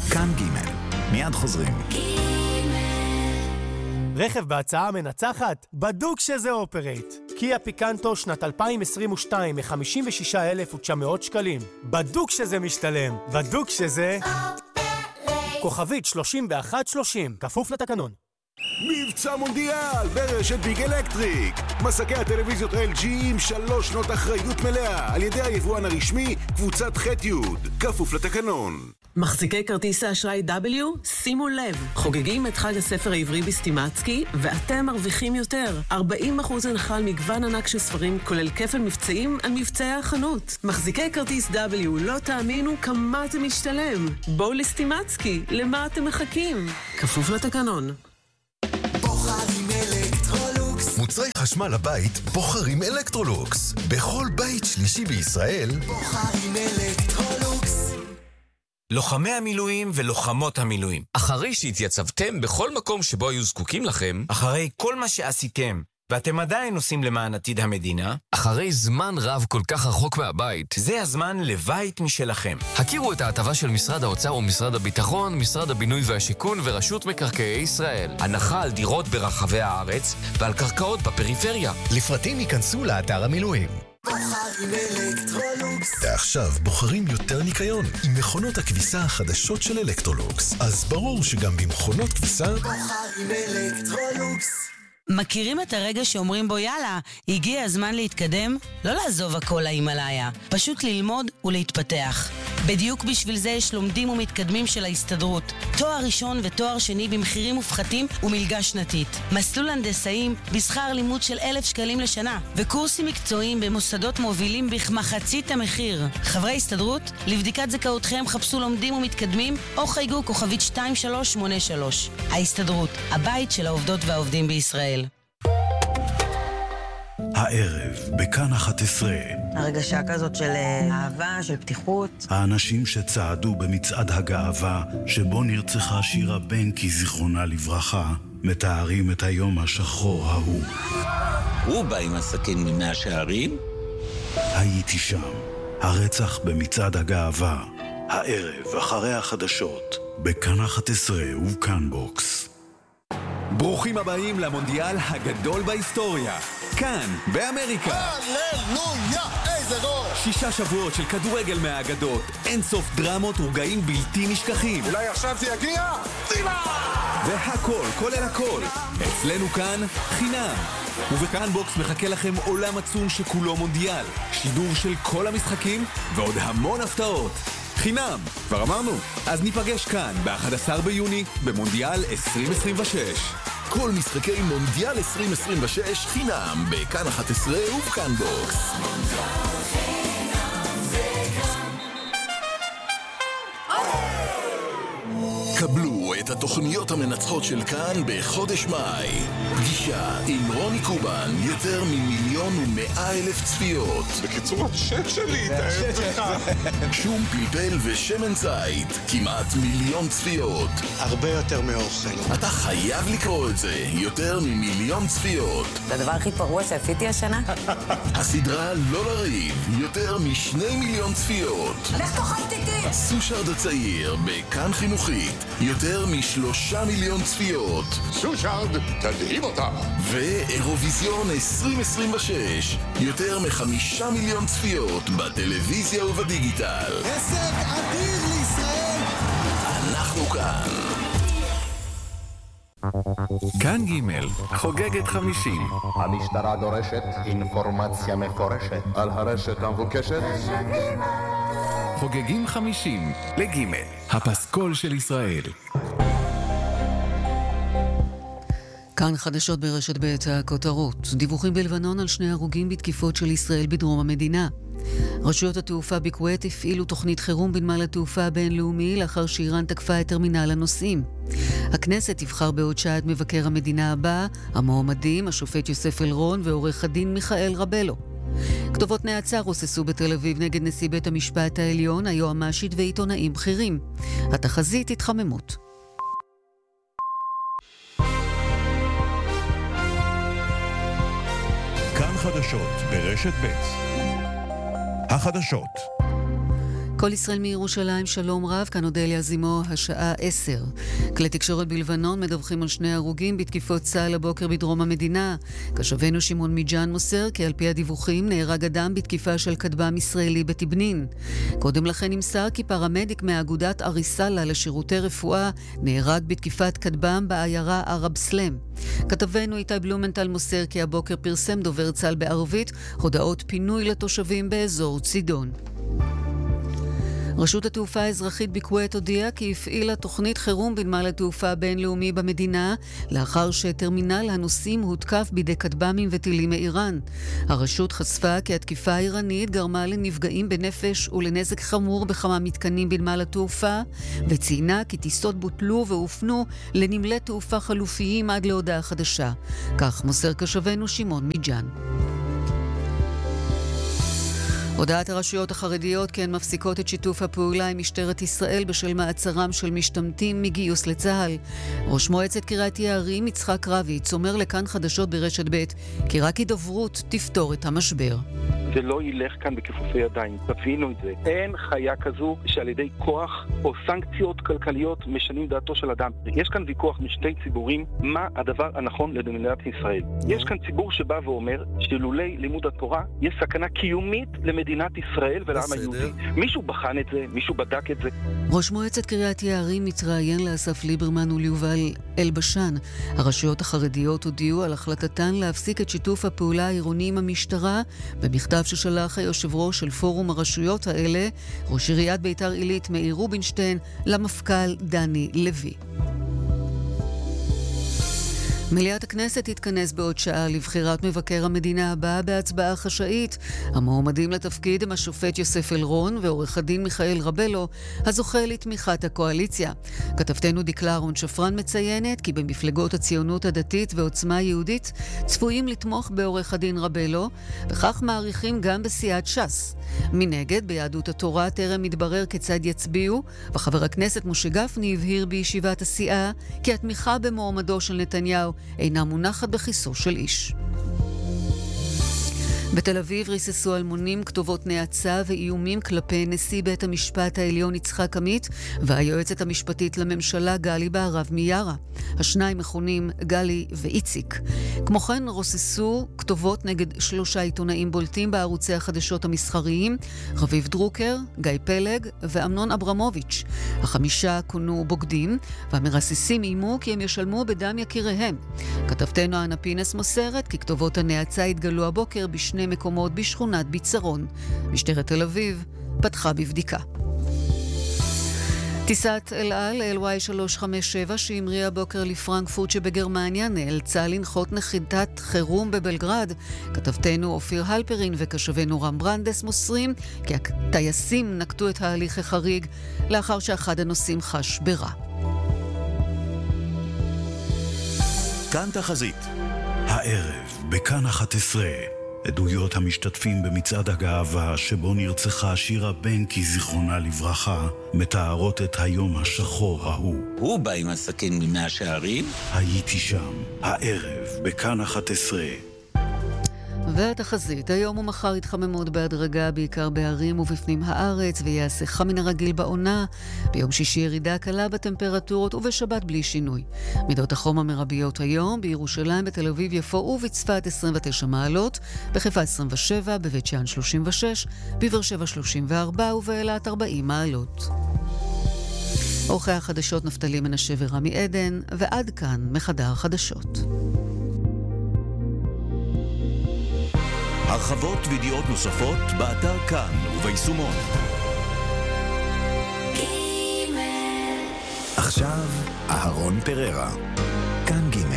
כאן ג' מיד חוזרים. רכב בהצעה מנצחת? בדוק שזה אופרייט. קיה פיקנטו שנת 2022 מ-56,900 שקלים. בדוק שזה משתלם. בדוק שזה... כוכבית 3130, כפוף לתקנון. מבצע מונדיאל ברשת ביג אלקטריק. מסקי הטלוויזיות LG עם 3 שנות אחריות מלאה על ידי היבואן הרשמי קבוצת ח'-י', כפוף לתקנון. מחזיקי כרטיס האשראי W, שימו לב, חוגגים את חג הספר העברי בסטימצקי, ואתם מרוויחים יותר. 40% הנחה על מגוון ענק של ספרים, כולל כפל מבצעים על מבצעי החנות. מחזיקי כרטיס W, לא תאמינו כמה זה משתלם. בואו לסטימצקי, למה אתם מחכים? כפוף לתקנון. בוחרים אלקטרולוקס. מוצרי חשמל לבית בוחרים אלקטרולוקס. בכל בית שלישי בישראל בוחרים אלקטרולוקס. לוחמי המילואים ולוחמות המילואים, אחרי שהתייצבתם בכל מקום שבו היו זקוקים לכם, אחרי כל מה שעשיתם ואתם עדיין עושים למען עתיד המדינה, אחרי זמן רב כל כך רחוק מהבית, זה הזמן לבית משלכם. הכירו את ההטבה של משרד האוצר ומשרד הביטחון, משרד הבינוי והשיכון ורשות מקרקעי ישראל. הנחה על דירות ברחבי הארץ ועל קרקעות בפריפריה. לפרטים ייכנסו לאתר המילואים. בוחרים אלקטרולוקס. ועכשיו בוחרים יותר ניקיון עם מכונות הכביסה החדשות של אלקטרולוקס. אז ברור שגם במכונות כביסה בוחרים אלקטרולוקס. מכירים את הרגע שאומרים בו יאללה, הגיע הזמן להתקדם? לא לעזוב הכל להימאליה, פשוט ללמוד ולהתפתח. בדיוק בשביל זה יש לומדים ומתקדמים של ההסתדרות. תואר ראשון ותואר שני במחירים מופחתים ומלגה שנתית. מסלול הנדסאים בשכר לימוד של 1,000 שקלים לשנה. וקורסים מקצועיים במוסדות מובילים בכמחצית המחיר. חברי הסתדרות, לבדיקת זכאותכם חפשו לומדים ומתקדמים או חייגו כוכבית 2383. ההסתדרות, הבית של העובדות והעובדים בישראל. הערב, בכאן 11. הרגשה כזאת של אהבה, של פתיחות. האנשים שצעדו במצעד הגאווה, שבו נרצחה שירה בנקי זיכרונה לברכה, מתארים את היום השחור ההוא. הוא בא עם הסכין ממאה שערים? הייתי שם. הרצח במצעד הגאווה. הערב, אחרי החדשות, בכאן 11 ובכאן בוקס. ברוכים הבאים למונדיאל הגדול בהיסטוריה. כאן, באמריקה. הללויה, איזה גול! 6 שבועות של כדורגל מהאגדות. אין סוף דרמות ורגעים בלתי נשכחים. אולי עכשיו זה יגיע? טימה! והכל, כולל הכל. אצלנו כאן, חינם. ובכאן בוקס מחכה לכם עולם עצום שכולו מונדיאל. שידור של כל המשחקים ועוד המון הפתעות. חינם, כבר אמרנו. אז ניפגש כאן ב-11 ביוני במונדיאל 2026. כל משחקי מונדיאל 2026 חינם בכאן 11 ובכאן בוקס. קבלו את התוכניות המנצחות של כאן בחודש מאי. פגישה עם רוני קובן, יותר מ1,100,000 צפיות. בקיצור, השק שלי, תאהב לך. שום פלפל ושמן זית, כמעט 1,000,000 צפיות. הרבה יותר מאוכל. אתה חייב לקרוא את זה, יותר מ1,000,000 צפיות. זה הדבר הכי פרוע שעשיתי השנה. הסדרה לא לריב, יותר מ2,000,000 צפיות. לך תאכל תיתי. סושרד הצעיר, בכאן חינוכית, יותר מ3,000,000 צפיות. סושרד, תדהים אותה. ואירוויזיון 2026, יותר מ5,000,000 צפיות בטלוויזיה ובדיגיטל. הישג אדיר לישראל. אנחנו כאן. כאן ג' חוגגת 50. המשטרה דורשת אינפורמציה מפורשת על הרשת המבוקשת. חוגגים 50 לג' הפסקול של ישראל. כאן חדשות ברשת ב' הכותרות. דיווחים בלבנון על 2 הרוגים בתקיפות של ישראל בדרום המדינה. רשויות התעופה בכווית הפעילו תוכנית חירום בנמל התעופה הבינלאומי לאחר שאיראן תקפה את טרמינל הנוסעים. הכנסת תבחר בעוד שעה את מבקר המדינה הבא, המועמדים, השופט יוסף אלרון ועורך הדין מיכאל רבלו. כתובות נעצר רוססו בתל אביב נגד נשיא בית המשפט העליון, היועמ"שית ועיתונאים בכירים. התחזית התחממות. כאן חדשות ברשת ב'. החדשות. כל ישראל מירושלים, שלום רב, כאן אודליה זימו, השעה 10. כלי תקשורת בלבנון מדווחים על 2 הרוגים בתקיפות צה"ל הבוקר בדרום המדינה. כשבנו שמעון מיג'אן מוסר כי על פי הדיווחים נהרג אדם בתקיפה של כטב"ם ישראלי בתבנין. קודם לכן נמסר כי פרמדיק מאגודת אריסלה לשירותי רפואה נהרג בתקיפת כטב"ם בעיירה ערב סלם. כתבנו איתי בלומנטל מוסר כי הבוקר פרסם דובר צה"ל בערבית הודעות פינוי לתושבים באזור צידון. רשות התעופה האזרחית בכווית הודיעה כי הפעילה תוכנית חירום בנמל התעופה הבינלאומי במדינה לאחר שטרמינל הנוסעים הותקף בידי כטב"מים וטילים מאיראן. הרשות חשפה כי התקיפה האיראנית גרמה לנפגעים בנפש ולנזק חמור בכמה מתקנים בנמל התעופה, וציינה כי טיסות בוטלו והופנו לנמלי תעופה חלופיים עד להודעה חדשה. כך מוסר כשבנו שמעון מיג'אן. הודעת הרשויות החרדיות כי הן מפסיקות את שיתוף הפעולה עם משטרת ישראל בשל מעצרם של משתמטים מגיוס לצה"ל. ראש מועצת קריית יערים יצחק רביץ אומר לכאן חדשות ברשת ב' כי רק הידברות תפתור את המשבר. זה לא ילך כאן בכיפופי ידיים, תבינו את זה. אין חיה כזו שעל ידי כוח או סנקציות כלכליות משנים דעתו של אדם. יש כאן ויכוח משתי ציבורים מה הדבר הנכון למדינת ישראל. יש כאן ציבור שבא ואומר שלולי לימוד התורה יש סכנה קיומית למדינת ישראל ולעם היהודי. מישהו בחן את זה, מישהו בדק את זה. ראש מועצת קריית יערים מתראיין לאסף ליברמן וליובל אלבשן. הרשויות החרדיות הודיעו על החלטתן להפסיק את שיתוף הפעולה העירוני עם המשטרה במכתב ששלח היושב ראש של פורום הרשויות האלה, ראש עיריית ביתר עילית מאיר רובינשטיין, למפכ"ל דני לוי. מליאת הכנסת תתכנס בעוד שעה לבחירת מבקר המדינה הבאה בהצבעה חשאית. המועמדים לתפקיד הם השופט יוסף אלרון ועורך הדין מיכאל רבלו, הזוכה לתמיכת הקואליציה. כתבתנו דקלה אהרון שפרן מציינת כי במפלגות הציונות הדתית ועוצמה יהודית צפויים לתמוך בעורך הדין רבלו, וכך מעריכים גם בסיעת ש"ס. מנגד, ביהדות התורה טרם מתברר כיצד יצביעו, וחבר הכנסת משה גפני הבהיר בישיבת הסיעה כי התמיכה במועמדו של נתניהו אינה מונחת בכיסו של איש. בתל אביב ריססו אלמונים כתובות נאצה ואיומים כלפי נשיא בית המשפט העליון יצחק עמית והיועצת המשפטית לממשלה גלי בהרב מיארה. השניים מכונים גלי ואיציק. כמו כן רוססו כתובות נגד 3 עיתונאים בולטים בערוצי החדשות המסחריים, רביב דרוקר, גיא פלג ואמנון אברמוביץ'. 5 כונו בוגדים, והמרססים איימו כי הם ישלמו בדם יקיריהם. כתבתנו אנה פינס מוסרת כי כתובות הנאצה התגלו הבוקר בשני מקומות בשכונת ביצרון. משטרת תל אביב פתחה בבדיקה. טיסת אל על LY357 שהמריאה בוקר לפרנקפורט שבגרמניה נאלצה לנחות נחיתת חירום בבלגרד. כתבתנו אופיר הלפרין וכשבנו רם ברנדס מוסרים כי הטייסים נקטו את ההליך החריג לאחר שאחד הנוסעים חש ברע. כאן תחזית. הערב בכאן 11 עדויות המשתתפים במצעד הגאווה שבו נרצחה שירה בנקי זיכרונה לברכה מתארות את היום השחור ההוא. הוא בא עם הסכין ממאה שערים? הייתי שם, הערב בכאן 11. והתחזית, היום ומחר יתחממות בהדרגה בעיקר בערים ובפנים הארץ ויעשה חם מן הרגיל בעונה. ביום שישי ירידה קלה בטמפרטורות ובשבת בלי שינוי. מידות החום המרביות היום בירושלים, בתל אביב, יפו ובצפת 29 מעלות, בחיפה 27, בבית שאן 36, בבאר שבע 34 ובאילת 40 מעלות. אורחי החדשות נפתלי מנשה ורמי עדן, ועד כאן מחדר החדשות. הרחבות וידיעות נוספות באתר כאן וביישומון. עכשיו אהרון פררה, כאן ג'.